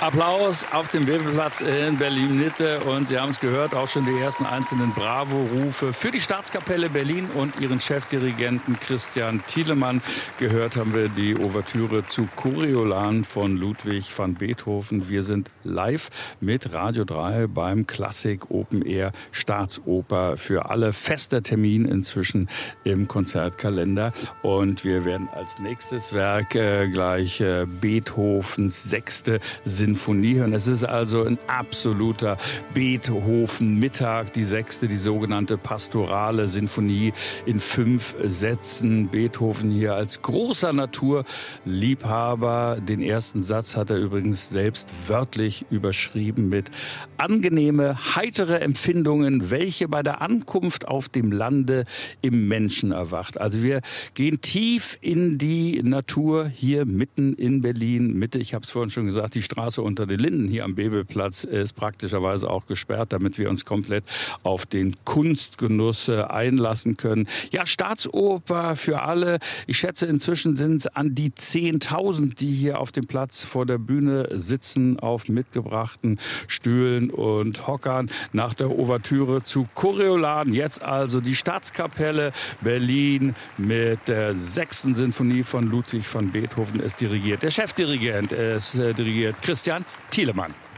Applaus auf dem Weberplatz in Berlin-Mitte. Und Sie haben es gehört, auch schon die ersten einzelnen Bravo-Rufe für die Staatskapelle Berlin und ihren Chefdirigenten Christian Thielemann. Gehört haben wir die Ouvertüre zu Coriolan von Ludwig van Beethoven. Wir sind live mit Radio 3 beim Klassik Open Air Staatsoper für alle. Fester Termin inzwischen im Konzertkalender. Und wir werden als nächstes Werk gleich Beethovens 6. Sinfonie hören. Es ist also ein absoluter Beethoven-Mittag, die 6., die sogenannte pastorale Sinfonie in 5 Sätzen. Beethoven hier als großer Naturliebhaber. Den ersten Satz hat er übrigens selbst wörtlich überschrieben mit angenehme, heitere Empfindungen, welche bei der Ankunft auf dem Lande im Menschen erwacht. Also wir gehen tief in die Natur hier mitten in Berlin Mitte. Ich habe es vorhin schon gesagt, die Straße unter den Linden hier am Bebelplatz ist praktischerweise auch gesperrt, damit wir uns komplett auf den Kunstgenuss einlassen können. Ja, Staatsoper für alle. Ich schätze, inzwischen sind es an die 10.000, die hier auf dem Platz vor der Bühne sitzen, auf mitgebrachten Stühlen und Hockern nach der Ouvertüre zu Coriolan. Jetzt also die Staatskapelle Berlin mit der 6. Sinfonie von Ludwig van Beethoven. Es dirigiert der Chefdirigent, es dirigiert Christian Thielemann.